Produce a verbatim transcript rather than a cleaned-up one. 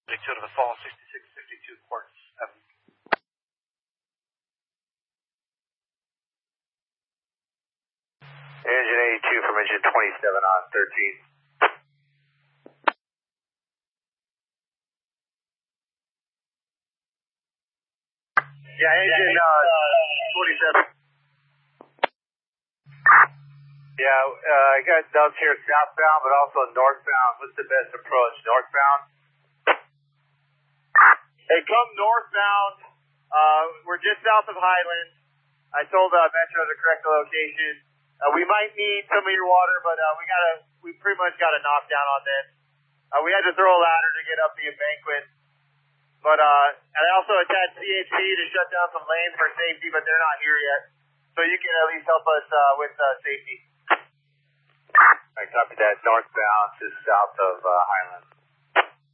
to the fall, sixty-six fifty-two Quartz Avenue. Engine eighty-two from engine twenty-seven on thirteen. Yeah, engine uh, twenty-seven. Yeah, uh, I got dubs here southbound, but also northbound. What's the best approach? Northbound? Hey, come northbound. Uh, we're just south of Highland. I told uh, Metro the correct location. Uh, we might need some of your water, but uh, we gotta, we pretty much got a knockdown on this. Uh, we had to throw a ladder to get up the embankment. But uh, and I also attached C H P to shut down some lanes for safety, but they're not here yet. So you can at least help us uh, with uh, safety. I copy that. Northbound to south of uh, Highland.